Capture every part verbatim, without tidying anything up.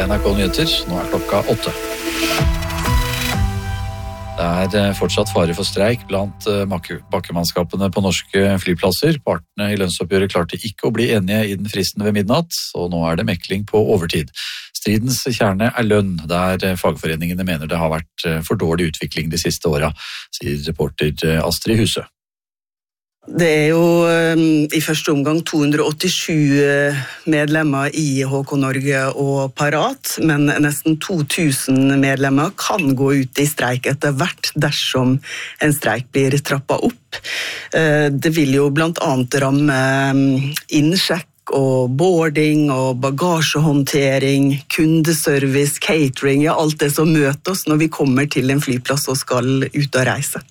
N R K Nyheter. Nå er klokka åtte. Det er fortsatt fare for streik blant bakkemannskapene på norske flyplasser. Partene i lønnsoppgjøret klarte ikke å bli enige i den fristen ved midnatt, og nå er det mekling på overtid. Stridens kjerne er lønn, der fagforeningene mener det har vært for dårlig utvikling de siste åra, sier reporter Astrid Huse. Det er jo i første omgang to hundre åttisju medlemmer i H K Norge og Parat, men nesten to tusen medlemmer kan gå ut i streik etter hvert dersom en streik blir trappet opp. Det vil jo blant annet ramme innsjekk og boarding og bagasjehåndtering, kundeservice, catering, ja, alt det som møter oss når vi kommer til en flyplass og skal ut og reise.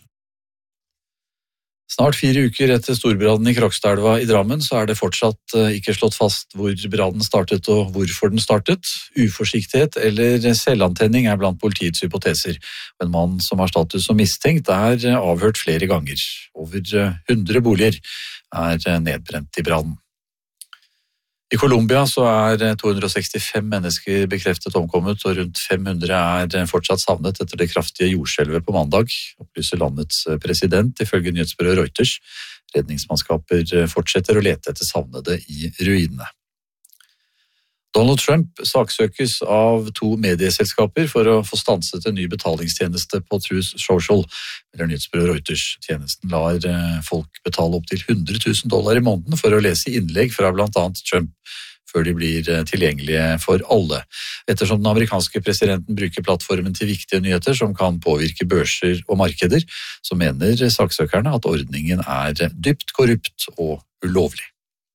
Snart fire uker etter storbrannen i Krokstadelva i Drammen, så er det fortsatt ikke slått fast hvor brannen startet og hvorfor den startet. Uforsiktighet eller selvantenning er blant politiets hypoteser. En mann som har status som mistenkt er avhørt flere ganger. Over hundre boliger er nedbrent i brannen. I Colombia så er to hundre sekstifem mennesker bekreftet omkommet, og rundt fem hundre er fortsatt savnet etter det kraftige jordskjelvet på mandag, opplyser landets president, ifølge nyhetsbyrået Reuters. Redningsmannskaper fortsetter å lete etter savnede i ruinene. Donald Trump saksøkes av to medieselskaper for å få stanset en ny betalingstjeneste på Truth Social, eller nyhetsbyrået Reuters. Tjenesten lar folk betale opp til hundre tusen dollar i måneden for å lese innlegg fra blant annet Trump, før de blir tilgjengelige for alle. Ettersom den amerikanske presidenten bruker plattformen til viktige nyheter som kan påvirke børser og markeder, så mener saksøkerne at ordningen er dypt korrupt og ulovlig.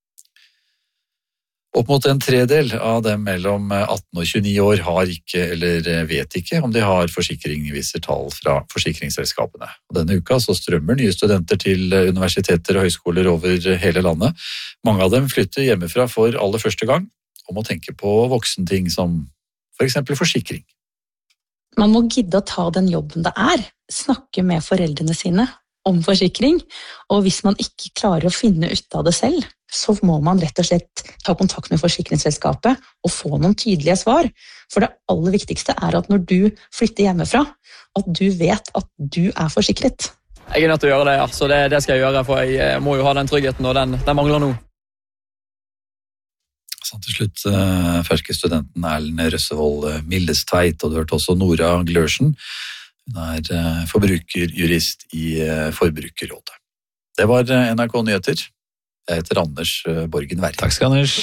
Opp mot en tredel av dem mellom atten og tjueni år har ikke eller vet ikke om de har forsikring, viser tall fra forsikringsselskapene. Denne uka så strømmer nye studenter til universiteter og høyskoler over hele landet. Mange av dem flytter hjemmefra for aller første gang og må tenke på voksenting som for eksempel forsikring. Man må gidde å ta den jobben det er, snakke med foreldrene sine om forsikring, og hvis man ikke klarer å finne ut av det selv, så må man rett og slett ta kontakt med forsikringsselskapet og få noen tydelige svar. For det aller viktigste er at når du flytter hjemmefra, at du vet at du er forsikret. Jeg er nødt til å gjøre det, ja. Så det, det skal jeg gjøre, for jeg må jo ha den tryggheten, og den, den mangler nå. Så til slutt uh, ferske studenten Erlend Røssevold Mildestveit, og du hørte også Nora Glørsen. Hun er uh, forbrukerjurist i uh, Forbrukerrådet. Det var uh, N R K Nyheter. Jeg heter Anders Borgen Werring. Takk skal Anders.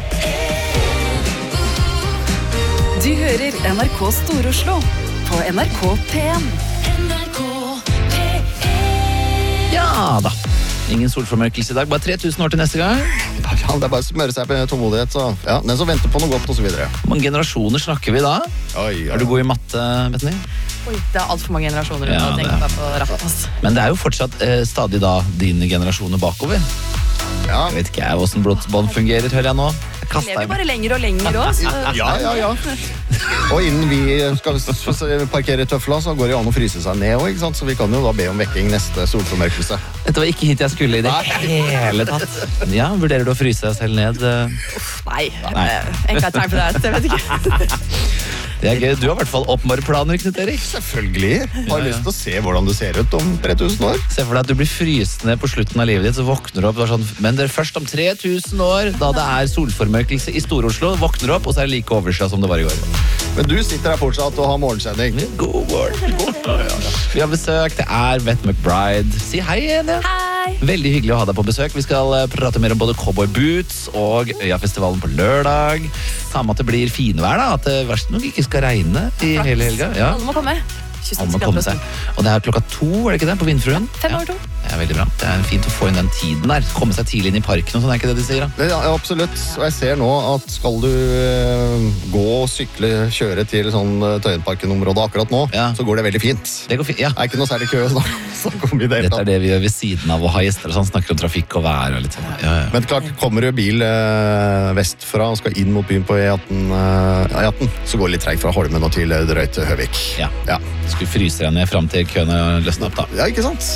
Du hører N R K Stor-Oslo på N R K P en. N R K P en. Ja da. Ingen solformørkelse i dag, bare tre tusen år til neste gang. Ja, det er bare å smøre seg på tålmodighet, så ja, den som venter på noe godt og så videre. Hvor mange generasjoner snakker vi da? Oi, ja. Er du god i matte, Bethany? Oi, det er alt for mange generasjoner ja, å tenke deg på rappen. Men det er jo fortsatt eh, stadig da dine generasjoner bakover. Ja. Jeg vet ikke jeg hvordan blodsbånd fungerer, hører jeg nå. Vi lever bare lenger og lenger også. Ja, ja, ja. Og innen vi skal parkere tøfla, så går det jo an å fryse seg ned også, ikke sant? Så vi kan jo da be om vekking neste solformørkelse. Dette var ikke hit jeg skulle i det hele tatt. Ja, vurderer du å fryse deg selv ned? Uff, nei, nei. Jeg har ikke tegn på det, jeg vet ikke. Det er gøy. Du har i hvert fall åpenbare planer, Knut Erik. Selvfølgelig. Har lyst til å se hvordan du ser ut om tre tusen år. Se for deg at du blir frysende på slutten av livet ditt, så våkner du opp, og sånn, men det er først om tre tusen år, da det er solformørkelse i Stor-Oslo, våkner du opp, og så er det like overskjedd som det var i går. Men du sitter her fortsatt og har morgensending. God morgen. Ja, ja, ja. Vi har besøk, det er Bette McBride. Si hei igjen, ja. Hei. Veldig hyggelig å ha deg på besøk. Vi skal prate mer om både Cowboy Boots og Øyafestivalen på lørdag. Samme at det blir finvær da, at det verst nok ikke skal regne i Flott. Hele helga. Ja. Alle må komme. Alle må komme seg. Og det er klokka to, er det ikke det, på Vindfruen? Ja, fem over to. Ja, veldig bra. Det er fint å få inn den tiden der. Komme seg tidlig inn i parken og sånn, er ikke det de sier da? Ja, absolutt. Og jeg ser nå at skal du uh, gå, sykle, kjøre til sånn uh, Tøyenparken-området akkurat nå, ja. Så går det veldig fint. Det går fint, ja. Det er ikke noe særlig kø snart. Så kommer vi det. Dette er det vi gjør ved siden av å ha gjester, sånn, snakker om trafikk og vær og litt sånn. Ja, ja. Men klart, kommer du bil uh, vestfra og skal inn mot byen på E atten, uh, E atten så går det litt tregt fra Holmen og til Drøyt Høvik. Ja. Ja. Skulle fryse deg ned frem til køene løsne opp da. Ja, ikke sant?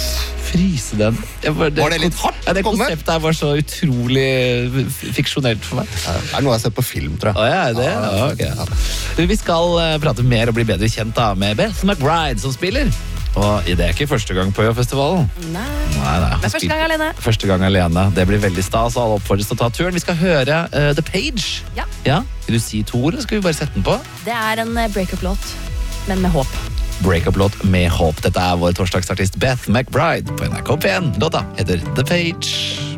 Fryse den. Jeg bare, Var det litt hardt Ja, det å komme? konseptet her var så utrolig f- fiksjonelt for meg. Det er noe jeg har sett på film, tror jeg. Å ja, det? Ja, ok. Du, vi skal eh, prate mer og bli bedre kjent da, med Beth McBride som spiller. Og det er ikke første gang på Øyafestivalen. Nei. Nei, nei, Men første gang alene. Første gang alene. Det blir veldig stas, og alle oppfordres til å ta turen. Vi skal høre uh, The Page. Ja. Ja. Vil du si to ord, eller skal vi bare sette den på? Det er en eh, breakup-låt, men med håp. Breakup-låt med håp. Dette er vår torsdagsartist Beth McBride på N R K P en. Låta heter The Page.